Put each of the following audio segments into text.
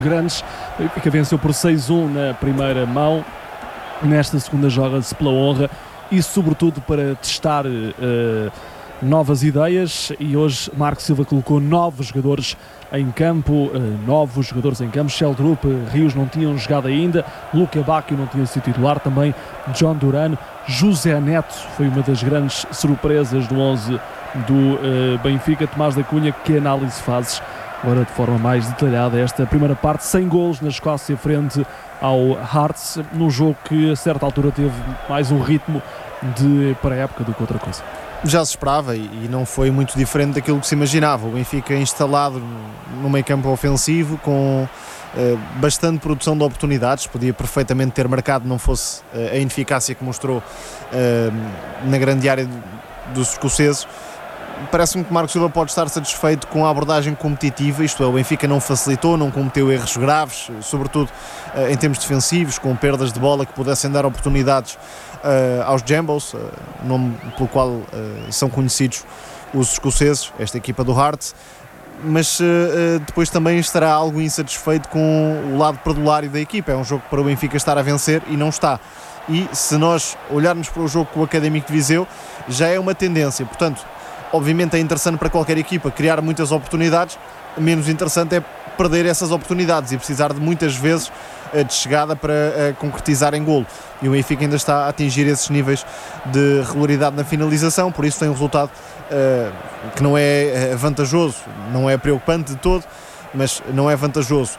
grandes. O Benfica venceu por 6-1 na primeira mão. Nesta segunda joga-se pela honra e sobretudo para testar novas ideias, e hoje Marco Silva colocou novos jogadores em campo, Sheldrup, Rios não tinham jogado ainda, Luca Bacchio não tinha sido titular, também John Duran, José Neto foi uma das grandes surpresas do 11 do Benfica. Tomás da Cunha, que análise fazes agora de forma mais detalhada esta primeira parte, sem golos na Escócia frente ao Hearts, num jogo que a certa altura teve mais um ritmo de pré-época do que outra coisa? Já se esperava e não foi muito diferente daquilo que se imaginava. O Benfica instalado no meio campo ofensivo, com bastante produção de oportunidades, podia perfeitamente ter marcado, não fosse a ineficácia que mostrou na grande área dos escoceses. Parece-me que Marco Silva pode estar satisfeito com a abordagem competitiva, isto é, o Benfica não facilitou, não cometeu erros graves, sobretudo em termos defensivos, com perdas de bola que pudessem dar oportunidades aos Jambos, nome pelo qual são conhecidos os escoceses, esta equipa do Hearts, mas depois também estará algo insatisfeito com o lado perdulário da equipa. É um jogo para o Benfica estar a vencer e não está. E se nós olharmos para o jogo com o Académico de Viseu, já é uma tendência, portanto, obviamente é interessante para qualquer equipa criar muitas oportunidades, menos interessante é perder essas oportunidades e precisar de muitas vezes de chegada para concretizar em golo. E o Benfica ainda está a atingir esses níveis de regularidade na finalização, por isso tem um resultado que não é vantajoso, não é preocupante de todo, mas não é vantajoso.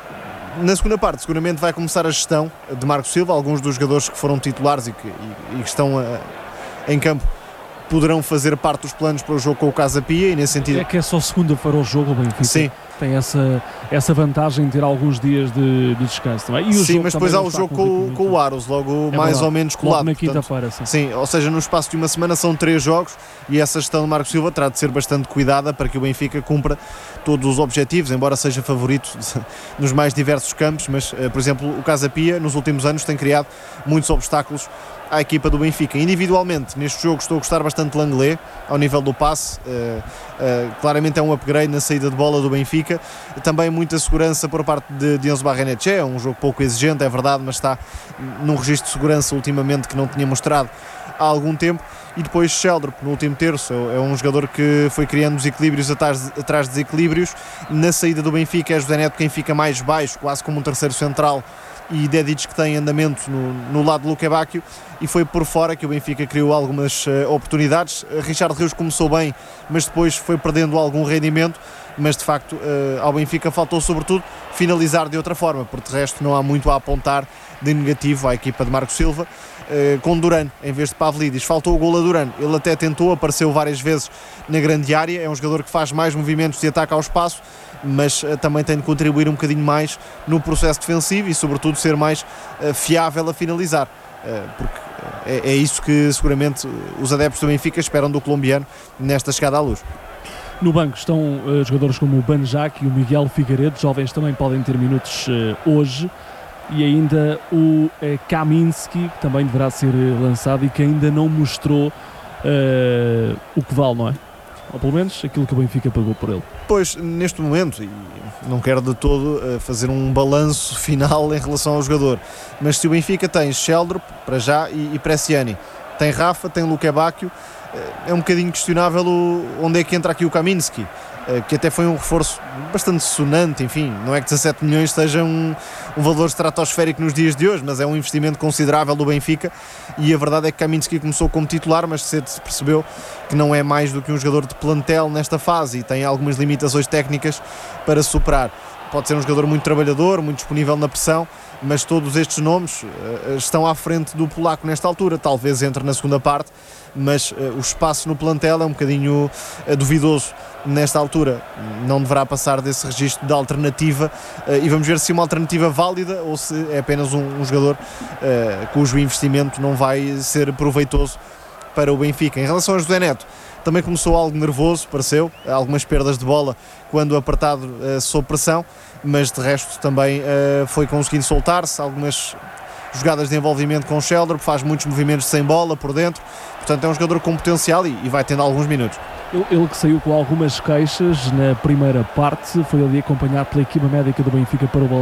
Na segunda parte, seguramente vai começar a gestão de Marco Silva. Alguns dos jogadores que foram titulares e que estão em campo poderão fazer parte dos planos para o jogo com o Casa Pia, e nesse sentido... É que é só segunda-feira o jogo, o Benfica. Sim. Tem essa vantagem de ter alguns dias de descanso também. E sim, mas depois há o jogo com o Aros, logo mais ou menos colado. Logo na quinta-feira, sim, ou seja, no espaço de uma semana são 3 jogos, e essa gestão de Marco Silva terá de ser bastante cuidada para que o Benfica cumpra todos os objetivos, embora seja favorito nos mais diversos campos, mas, por exemplo, o Casa Pia nos últimos anos tem criado muitos obstáculos à equipa do Benfica. Individualmente, neste jogo estou a gostar bastante de Langlais, ao nível do passe, claramente é um upgrade na saída de bola do Benfica. Também muita segurança por parte de Enzo Barrenetxea, é um jogo pouco exigente, é verdade, mas está num registro de segurança ultimamente que não tinha mostrado há algum tempo. E depois Sheldrup, no último terço, é um jogador que foi criando desequilíbrios atrás de desequilíbrios. Na saída do Benfica é José Neto quem fica mais baixo, quase como um terceiro central, e Dedic que tem andamento no lado do Luca Bacchio, e foi por fora que o Benfica criou algumas oportunidades. Richard Rios começou bem, mas depois foi perdendo algum rendimento, mas de facto ao Benfica faltou sobretudo finalizar de outra forma, porque de resto não há muito a apontar de negativo à equipa de Marco Silva. Com Duran em vez de Pavlidis, faltou o golo a Duran, ele até tentou, apareceu várias vezes na grande área, é um jogador que faz mais movimentos de ataque ao espaço, mas também tem de contribuir um bocadinho mais no processo defensivo e sobretudo ser mais fiável a finalizar, porque é isso que seguramente os adeptos do Benfica esperam do colombiano nesta chegada à luz. No banco estão jogadores como o Banjac e o Miguel Figueiredo, jovens também podem ter minutos hoje, e ainda o Kaminski, que também deverá ser lançado e que ainda não mostrou o que vale, não é? Ou pelo menos aquilo que o Benfica pagou por ele. Pois, neste momento, e não quero de todo fazer um balanço final em relação ao jogador, mas se o Benfica tem Sheldrup, para já, e Bresciani, tem Rafa, tem Luca Bacchio, é um bocadinho questionável onde é que entra aqui o Kaminski, que até foi um reforço bastante sonante. Enfim, não é que 17 milhões seja um valor estratosférico nos dias de hoje, mas é um investimento considerável do Benfica, e a verdade é que Kaminski começou como titular, mas cedo se percebeu que não é mais do que um jogador de plantel nesta fase e tem algumas limitações técnicas para superar. Pode ser um jogador muito trabalhador, muito disponível na pressão, mas todos estes nomes estão à frente do polaco nesta altura. Talvez entre na segunda parte, mas o espaço no plantel é um bocadinho duvidoso nesta altura. Não deverá passar desse registro de alternativa, e vamos ver se é uma alternativa válida ou se é apenas um jogador cujo investimento não vai ser proveitoso para o Benfica. Em relação a José Neto, também começou algo nervoso, pareceu, algumas perdas de bola quando apertado sob pressão, mas de resto também foi conseguindo soltar-se, algumas jogadas de envolvimento com o Sheldon, faz muitos movimentos sem bola por dentro, portanto é um jogador com potencial e vai tendo alguns minutos. Ele que saiu com algumas queixas na primeira parte, foi ali acompanhado pela equipa médica do Benfica para o